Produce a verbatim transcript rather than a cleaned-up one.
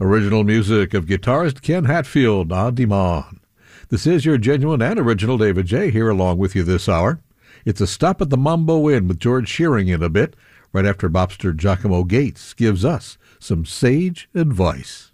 Original music of guitarist Ken Hatfield on demand. This is your genuine and original David J. here along with you this hour. It's a stop at the Mambo Inn with George Shearing in a bit, right after mobster Giacomo Gates gives us some sage advice.